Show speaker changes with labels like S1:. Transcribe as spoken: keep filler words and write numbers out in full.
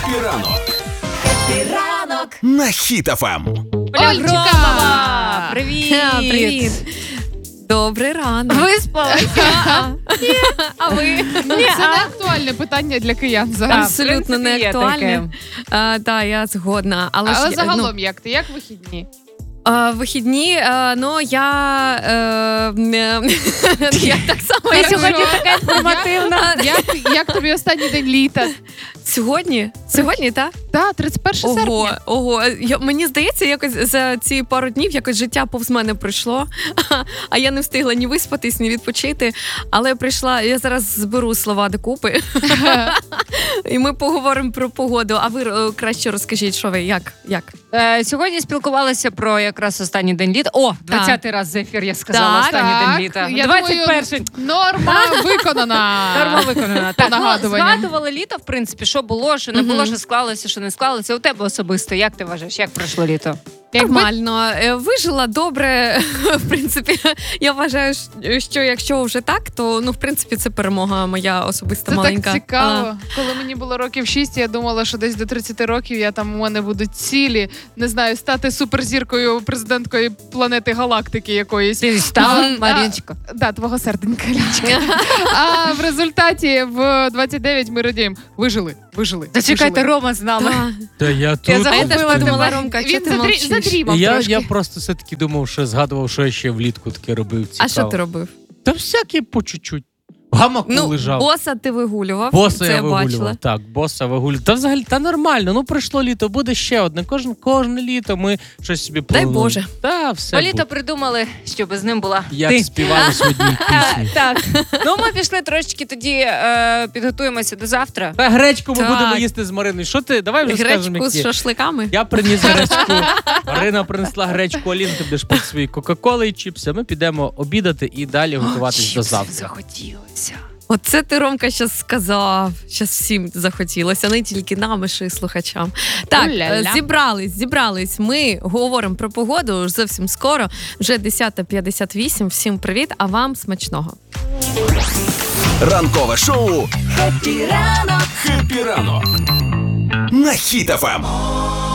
S1: Хеппі ранок. Хеппі ранок на Хіт еф ем.
S2: Ольчика!
S3: Привіт!
S2: Привіт! Добрий ранок.
S3: Виспалася?
S2: А ви?
S4: Ну, це не актуальне питання для киян зараз.
S2: Абсолютно не актуальне. Так, я згодна. Але,
S4: Але
S2: ж,
S4: загалом,
S2: ну,
S4: як ти? Як вихідні?
S2: а, вихідні, а, ну, я... Е, не- я так само,
S3: Ти
S2: як
S3: сьогодні
S2: ви.
S3: така інформативна.
S4: Як, як тобі останній день літа?
S2: Сьогодні? Сьогодні, так?
S4: Так, тридцять перше
S2: Ого,
S4: серпня.
S2: ого. Я, мені здається, якось за ці пару днів якось життя повз мене пройшло, а я не встигла ні виспатись, ні відпочити. Але прийшла, я зараз зберу слова докупи, і ми поговоримо про погоду. А ви е, краще розкажіть, що ви, як? як?
S3: Е, Сьогодні спілкувалися про якраз останній день літа. О, двадцятий раз за ефір я сказала
S2: Так,
S3: останній
S4: так.
S3: день літа.
S4: Я
S3: двадцять перший.
S4: думаю, норма виконана.
S3: Норма виконана.
S4: По
S3: Так, ну,
S4: нагадуванням.
S3: згадували літо, в принципі, що було, що не було,
S2: Мгм.
S3: що склалося, що не склалося. У тебе особисто, як ти вважаєш, як пройшло літо?
S2: Нормально. Е, Вижила добре. В принципі, я вважаю, що якщо вже так, то, ну, в принципі, це перемога моя особиста
S4: Це
S2: маленька.
S4: так цікаво. Коли мені було років шість, я думала, що десь до тридцяти років я там у мене будуть цілі, не знаю, стати суперзіркою, президенткою планети галактики якоїсь.
S3: Ти стала,
S2: Мгм.
S3: Маріночка?
S4: Да, твого серденька, Лічка. А в результаті в двадцять дев'ять ми радіємо. Вижили, вижили.
S3: Зачекайте,
S4: вижили.
S3: Рома з нами.
S2: Так.
S5: Та я
S3: Я
S5: тут.
S2: А я теж
S3: Купила
S2: подумала,
S3: тебе.
S2: Ромка, чого
S4: Він
S2: ти
S4: задрі...
S2: мовчиш?
S4: задрімав
S5: Я,
S4: трошки.
S5: я просто все-таки думав, що згадував, що я ще влітку таке робив. Цікаво.
S2: А що ти робив?
S5: Та всяке по чуть-чуть. В гамаку
S2: Ну,
S5: лежав.
S2: боса ти вигулював.
S5: Боса
S2: це
S5: я
S2: я
S5: вигулював.
S2: бачила.
S5: Так, боса вигулював. Та взагалі, та нормально. Ну, пройшло літо, буде ще одне. Кожне, кожне літо ми щось собі
S2: Дай
S5: плануємо.
S2: Боже.
S5: Та, все
S3: По літо
S5: буде.
S3: придумали, щоб з ним була
S5: Як
S3: ти.
S5: співали сьогодні пісні.
S3: Так, ну ми пішли трошечки тоді, е, підготуємося до завтра.
S5: Та гречку ми
S2: Так.
S5: будемо їсти з Мариною. Що ти? Давай вже скажемо,
S2: Гречку з
S5: які.
S2: шашликами.
S5: Я приніс гречку. Марина принесла гречку, Аліна, ти будеш пити свої кока-коли і чіпси. Ми підемо обідати і далі готуватись до завтра.
S3: Захотілося.
S2: Оце ти, Ромка, щас сказав. Щас всім захотілося, не тільки нам, і ще й слухачам. Так,
S4: Уля-ля.
S2: е, зібрались, зібрались. Ми говоримо про погоду зовсім скоро. Вже десята п'ятдесят вісім. Всім привіт, а вам смачного.
S1: Ранкове шоу «Хеппі ранок». Хеппі ранок на Хіт еф ем.